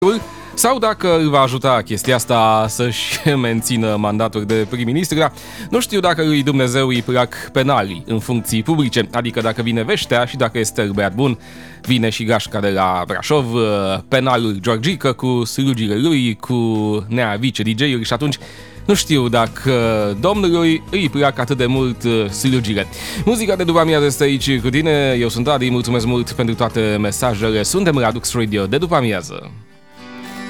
sau dacă îl va ajuta chestia asta să-și mențină mandatul de prim-ministru, dar nu știu dacă lui Dumnezeu îi plac penalii în funcții publice, adică dacă vine veștea și dacă este băiat bun, vine și gașca de la Brașov, penalul Georgică cu slugile lui, cu Nea Vice DJ-uri și atunci nu știu dacă domnului îi plac atât de mult slugile. Muzica de după amiază este aici cu tine, eu sunt Adi, mulțumesc mult pentru toate mesajele, suntem la Dux Radio de după amiază.